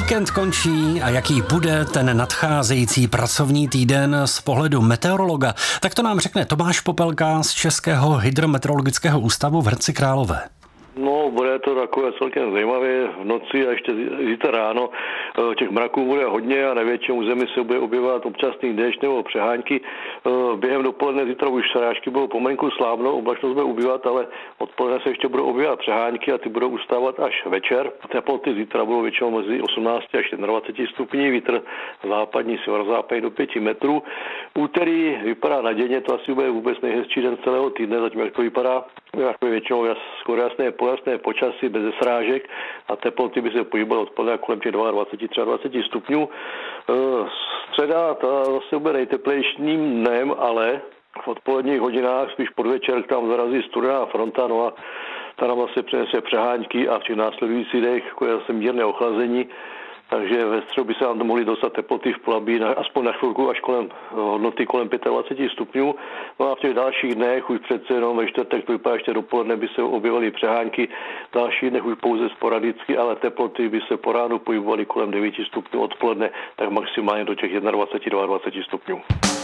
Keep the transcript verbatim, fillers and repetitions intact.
Víkend končí a jaký bude ten nadcházející pracovní týden z pohledu meteorologa, tak to nám řekne Tomáš Popelka z Českého hydrometeorologického ústavu v Hradci Králové. No, bude to takové celkem zajímavé v noci a ještě zítra ráno. Těch mraků bude hodně a na větším území se bude objevovat občasný déšť nebo přehánky. Během dopoledne zítra už srážky budou pomalinku slábnout, oblačnost bude ubývat, ale odpoledne se ještě budou objevovat přehánky a ty budou ustávat až večer. Teploty zítra budou většinou mezi osmnáct až dvacet stupňů, vítr západní, severozápadní do pěti metrů. Úterý vypadá nadějně, to asi bude vůbec nejhezčí den celého týdne, zatím jak to vypadá. Jako většinou jas, skoro jasné, pojasné počasí bez srážek a teploty by se pohybovaly odpoledne kolem těch dvacet dva až dvacet tři stupňů. Středa ta zase bude nejteplejším dnem, ale v odpoledních hodinách, spíš podvečer, tam zarazí studená fronta, no a ta nám zase přinese přehánky a v těch následujících dnech jako je zase mírné ochlazení. Takže ve středu by se nám to mohly dostat teploty v Polabí aspoň na chvilku až kolem hodnoty kolem dvacet pět stupňů. No a v těch dalších dnech už přece jenom ve čtvrtek to vypadá ještě dopoledne by se objevily přehánky. V dalších dnech už pouze sporadicky, ale teploty by se po ránu pohybovaly kolem devět stupňů odpoledne, tak maximálně do těch dvacet jedna až dvacet dva stupňů.